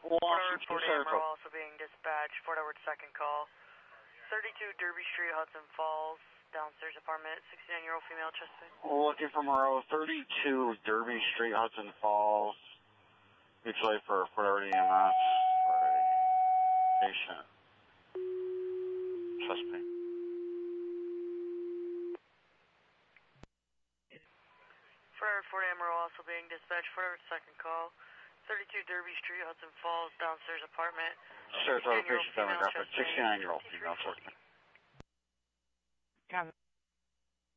Fort Amarillo also being dispatched, Fort Edward second call. 32 Derby Street, Hudson Falls, downstairs apartment, 69-year-old female chest pain. Looking for Monroe, 32 Derby Street, Hudson Falls. Usually for Fort Edward EMS for a patient. Chest pain. Fort Amarillo also being dispatched, Fort Edward second call. 32 Derby Street, Hudson Falls, downstairs apartment. Saratoga patient demographic, 69-year-old female chest pain.